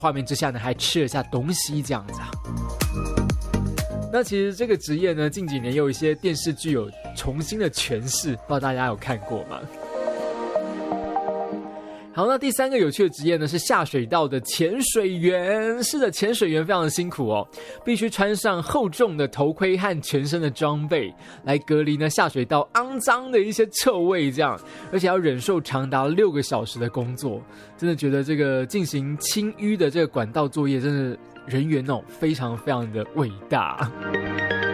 画面之下呢还吃了下东西这样子啊。那其实这个职业呢，近几年也有一些电视剧有重新的诠释，不知道大家有看过吗？好，那第三个有趣的职业呢是下水道的潜水员。是的，潜水员非常的辛苦哦，必须穿上厚重的头盔和全身的装备，来隔离呢下水道肮脏的一些臭味，这样，而且要忍受长达6个小时的工作。真的觉得这个进行清淤的这个管道作业，真的人员哦非常非常的伟大。